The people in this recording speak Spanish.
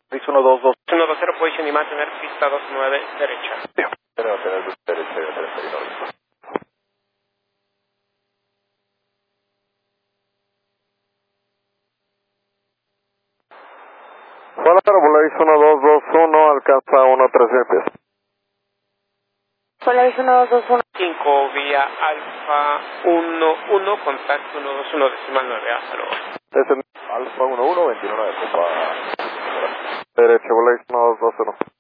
6-1-2-2. 1-2-0, position y mantener pista 2-9, derecha. Sí. Derecha. Hola, Volaris 1221, alcanza 13 pies. Volaris 1221. 5 vía Alfa 11, contacto 121 decimal 9, hasta luego. Es el Alfa 11, 29 de copa. Derecha, Volaris 1221.